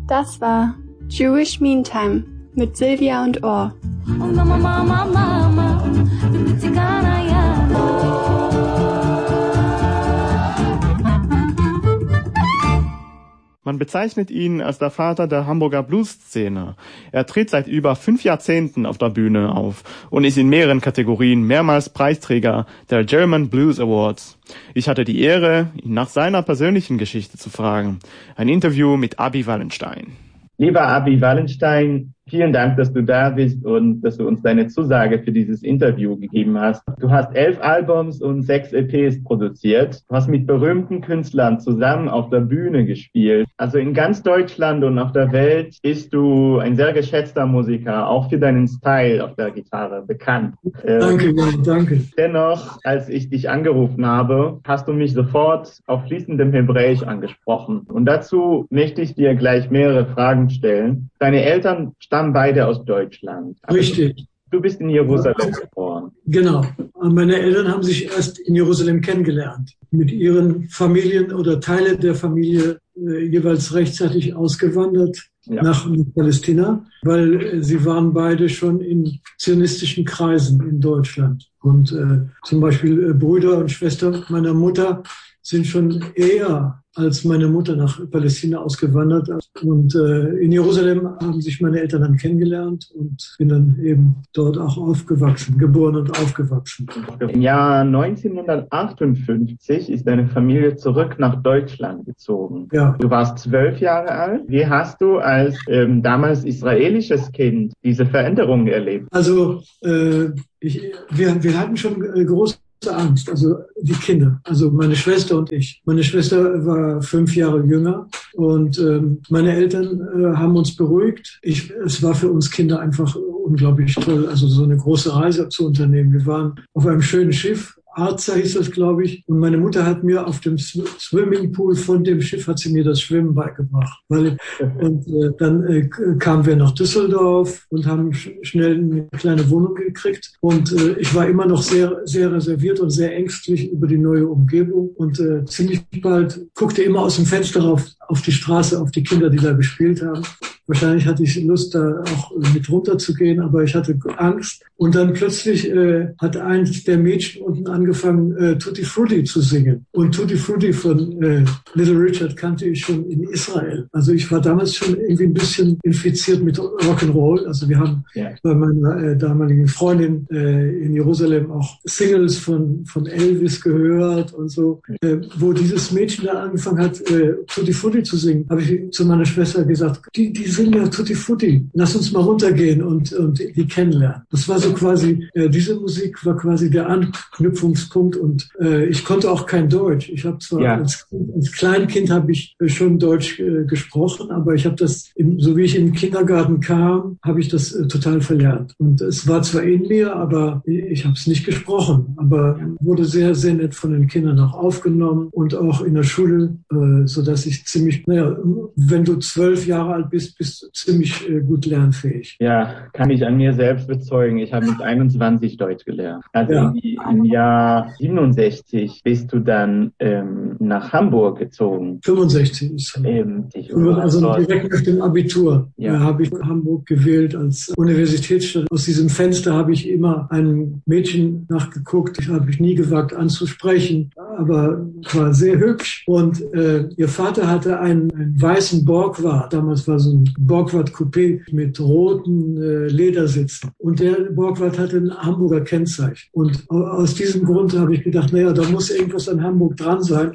Das war Jewish Meantime mit Silvia und Or. Man bezeichnet ihn als der Vater der Hamburger Blues-Szene. Er tritt seit über 5 Jahrzehnten auf der Bühne auf und ist in mehreren Kategorien mehrmals Preisträger der German Blues Awards. Ich hatte die Ehre, ihn nach seiner persönlichen Geschichte zu fragen. Ein Interview mit Abi Wallenstein. Lieber Abi Wallenstein, vielen Dank, dass du da bist und dass du uns deine Zusage für dieses Interview gegeben hast. Du hast 11 Albums und 6 EPs produziert. Du hast mit berühmten Künstlern zusammen auf der Bühne gespielt. Also in ganz Deutschland und auf der Welt bist du ein sehr geschätzter Musiker, auch für deinen Style auf der Gitarre bekannt. Danke. Dennoch, als ich dich angerufen habe, hast du mich sofort auf fließendem Hebräisch angesprochen. Und dazu möchte ich dir gleich mehrere Fragen stellen. Deine Eltern stammen beide aus Deutschland. Richtig. Du bist in Jerusalem geboren. Genau. Meine Eltern haben sich erst in Jerusalem kennengelernt. Mit ihren Familien oder Teile der Familie jeweils rechtzeitig ausgewandert nach Palästina, weil sie waren beide schon in zionistischen Kreisen in Deutschland. Und zum Beispiel Brüder und Schwester meiner Mutter sind schon eher als meine Mutter nach Palästina ausgewandert. Und in Jerusalem haben sich meine Eltern dann kennengelernt und bin dann eben dort auch aufgewachsen, geboren und aufgewachsen. Im Jahr 1958 ist deine Familie zurück nach Deutschland gezogen. Ja. Du warst 12 Jahre alt. Wie hast du als damals israelisches Kind diese Veränderung erlebt? Also wir hatten schon große Angst, also die Kinder, also meine Schwester und ich. Meine Schwester war 5 Jahre jünger und meine Eltern haben uns beruhigt. Es war für uns Kinder einfach unglaublich toll, also so eine große Reise zu unternehmen. Wir waren auf einem schönen Schiff. Arza hieß das, glaube ich. Und meine Mutter hat mir auf dem Swimmingpool von dem Schiff hat sie mir das Schwimmen beigebracht. Dann kamen wir nach Düsseldorf und haben schnell eine kleine Wohnung gekriegt. Und ich war immer noch sehr, sehr reserviert und sehr ängstlich über die neue Umgebung. Und ziemlich bald guckte immer aus dem Fenster auf die Straße, auf die Kinder, die da gespielt haben. Wahrscheinlich hatte ich Lust, da auch mit runterzugehen, aber ich hatte Angst. Und dann plötzlich hat eins der Mädchen unten angefangen, Tutti Frutti zu singen. Und Tutti Frutti von Little Richard kannte ich schon in Israel. Also ich war damals schon irgendwie ein bisschen infiziert mit Rock'n'Roll. Also wir haben bei meiner damaligen Freundin in Jerusalem auch Singles von Elvis gehört und so. Wo dieses Mädchen da angefangen hat, Tutti Frutti zu singen, habe ich zu meiner Schwester gesagt, die singen ja Tutti Frutti. Lass uns mal runtergehen und die kennenlernen. Das war so quasi, diese Musik war quasi der Anknüpfungspunkt und ich konnte auch kein Deutsch. Ich habe zwar als Kleinkind habe ich schon Deutsch gesprochen, aber ich habe das, so wie ich in den Kindergarten kam, habe ich das total verlernt. Und es war zwar in mir, aber ich habe es nicht gesprochen. Aber wurde sehr, sehr nett von den Kindern auch aufgenommen und auch in der Schule, sodass ich ziemlich, wenn du 12 Jahre alt bist, bist du ziemlich gut lernfähig. Ja, kann ich an mir selbst bezeugen. Ich habe mit 21 Deutsch gelernt. Also im Jahr 67 bist du dann nach Hamburg gezogen. 65 ist also direkt nach dem Abitur habe ich Hamburg gewählt als Universitätsstadt. Aus diesem Fenster habe ich immer einem Mädchen nachgeguckt. Ich habe nie gewagt anzusprechen, aber war sehr hübsch. Und ihr Vater hatte einen weißen Borgward. Damals war so ein Borgward-Coupé mit roten Ledersitzen. Und der Borgward hatte ein Hamburger Kennzeichen. Und aus diesem Grund habe ich gedacht, da muss irgendwas an Hamburg dran sein.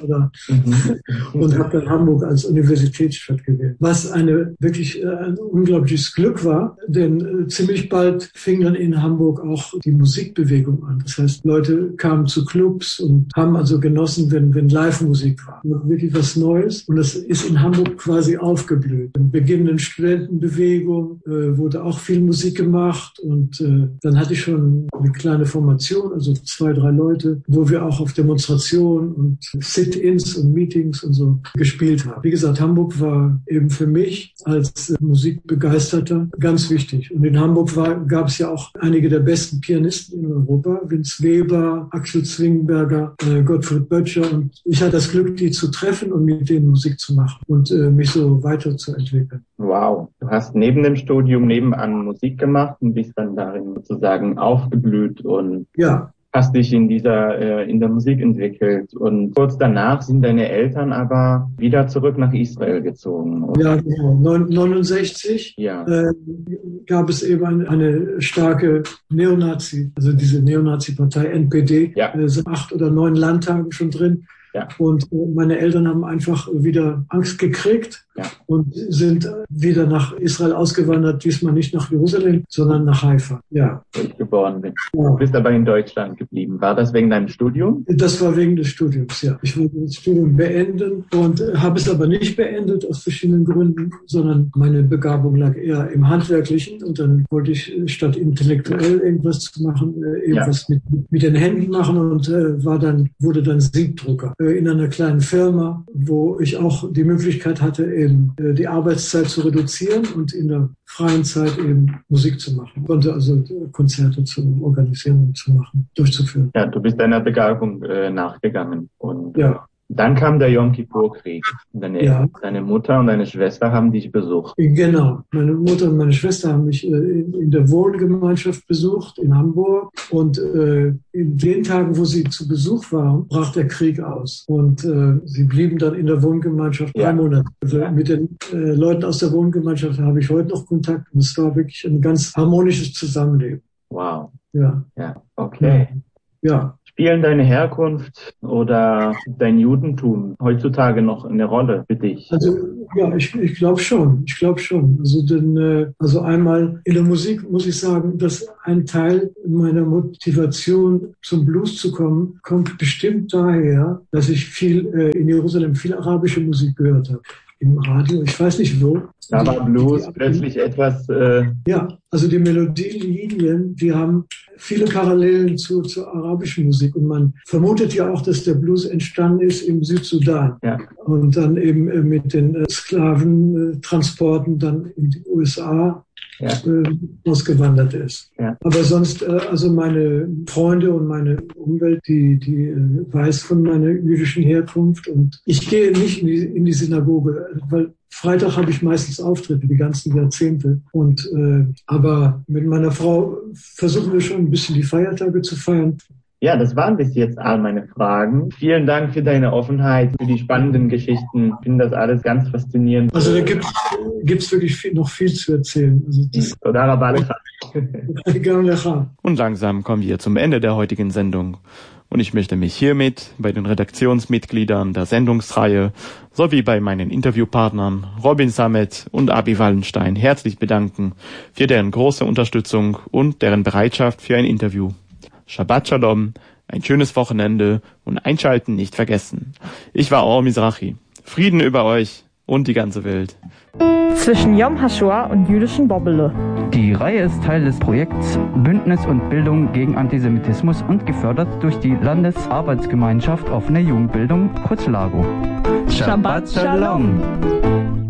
Und habe dann Hamburg als Universitätsstadt gewählt. Was wirklich ein unglaubliches Glück war, denn ziemlich bald fing dann in Hamburg auch die Musikbewegung an. Das heißt, Leute kamen zu Clubs und haben also genossen, wenn Live-Musik war. Wirklich was Neues. Und das ist in Hamburg quasi aufgeblüht. Im beginnenden Studentenbewegung wurde auch viel Musik gemacht und dann hatte ich schon eine kleine Formation, also 2, 3 Leute, wo wir auch auf Demonstrationen und Sit-ins und Meetings und so gespielt haben. Wie gesagt, Hamburg war eben für mich als Musikbegeisterter ganz wichtig. Und in Hamburg gab es ja auch einige der besten Pianisten in Europa, Vince Weber, Axel Zwingberger, Gottfried und Böttcher. Und ich hatte das Glück, die zu treffen und mit denen Musik zu machen und mich so weiterzuentwickeln. Wow. Du hast neben dem Studium nebenan Musik gemacht und bist dann darin sozusagen aufgeblüht und ja. Hast dich in der Musik entwickelt. Und kurz danach sind deine Eltern aber wieder zurück nach Israel gezogen. Oder? Ja, genau. 1969 gab es eben eine starke Neonazi, also diese Neonazi-Partei NPD, sind 8 oder 9 Landtagen schon drin. Ja. Und meine Eltern haben einfach wieder Angst gekriegt und sind wieder nach Israel ausgewandert, diesmal nicht nach Jerusalem, sondern nach Haifa. Ja. Wo ich geboren bin. Ja. Du bist aber in Deutschland geblieben. War das wegen deinem Studium? Das war wegen des Studiums, ja. Ich wollte das Studium beenden und habe es aber nicht beendet aus verschiedenen Gründen, sondern meine Begabung lag eher im Handwerklichen und dann wollte ich statt intellektuell irgendwas zu machen, irgendwas mit den Händen machen und wurde dann Siebdrucker. In einer kleinen Firma, wo ich auch die Möglichkeit hatte, eben die Arbeitszeit zu reduzieren und in der freien Zeit eben Musik zu machen. Ich konnte also Konzerte zu organisieren und zu machen, durchzuführen. Ja, du bist deiner Begabung nachgegangen. Und dann kam der Yom Kippur-Krieg. Deine Mutter und deine Schwester haben dich besucht. Genau. Meine Mutter und meine Schwester haben mich in der Wohngemeinschaft besucht in Hamburg. Und in den Tagen, wo sie zu Besuch waren, brach der Krieg aus. Und sie blieben dann in der Wohngemeinschaft 3 Monate. Also mit den Leuten aus der Wohngemeinschaft habe ich heute noch Kontakt. Und es war wirklich ein ganz harmonisches Zusammenleben. Wow. Ja. Ja, okay. Ja. Spielen deine Herkunft oder dein Judentum heutzutage noch eine Rolle für dich? Also ja, ich glaube schon. Ich glaube schon. Also einmal in der Musik muss ich sagen, dass ein Teil meiner Motivation zum Blues zu kommen, kommt bestimmt daher, dass ich in Jerusalem viel arabische Musik gehört habe. Im Radio, ich weiß nicht wo. Da war Blues plötzlich etwas... Ja, also die Melodielinien, die haben viele Parallelen zur arabischen Musik. Und man vermutet ja auch, dass der Blues entstanden ist im Südsudan. Ja. Und dann eben mit den Sklaventransporten dann in die USA ausgewandert ist. Ja. Aber sonst, also meine Freunde und meine Umwelt, die weiß von meiner jüdischen Herkunft. Und ich gehe nicht in die Synagoge, weil Freitag habe ich meistens Auftritte, die ganzen Jahrzehnte. Und aber mit meiner Frau versuchen wir schon ein bisschen die Feiertage zu feiern. Ja, das waren bis jetzt all meine Fragen. Vielen Dank für deine Offenheit, für die spannenden Geschichten. Ich finde das alles ganz faszinierend. Also da gibt's wirklich noch viel zu erzählen. Und langsam kommen wir zum Ende der heutigen Sendung. Und ich möchte mich hiermit bei den Redaktionsmitgliedern der Sendungsreihe sowie bei meinen Interviewpartnern Robin Samet und Abi Wallenstein herzlich bedanken für deren große Unterstützung und deren Bereitschaft für ein Interview. Shabbat Shalom, ein schönes Wochenende und Einschalten nicht vergessen. Ich war Or Mizrahi. Frieden über euch und die ganze Welt. Zwischen Yom HaShoah und jüdischen Bobbele. Die Reihe ist Teil des Projekts Bündnis und Bildung gegen Antisemitismus und gefördert durch die Landesarbeitsgemeinschaft Offene Jugendbildung, kurz LAGO. Shabbat Shalom.